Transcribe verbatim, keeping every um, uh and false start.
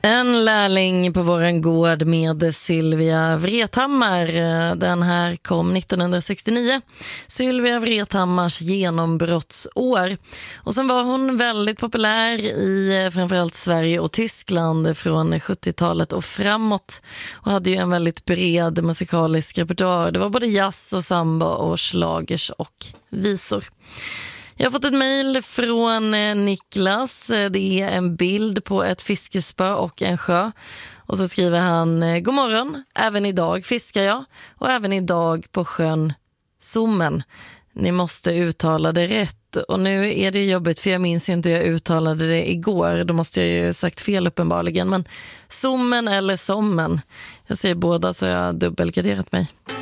En lärling på våran gård med Sylvia Vrethammar. Den här kom nittonhundrasextionio. Sylvia Vrethammars genombrottsår. Och sen var hon väldigt populär i framförallt Sverige och Tyskland från sjuttiotalet och framåt. Och hade ju en väldigt bred musikalisk repertoar. Det var både jazz och samba och schlagers och visor. Jag har fått ett mejl från Niklas. Det är en bild på ett fiskespö och en sjö. Och så skriver han: God morgon, även idag fiskar jag. Och även idag på sjön Sommen. Ni måste uttala det rätt. Och nu är det jobbigt för jag minns ju inte hur jag uttalade det igår. Då måste jag ju sagt fel uppenbarligen. Men Sommen eller Sommen. Jag säger båda så jag har dubbelgarderat mig.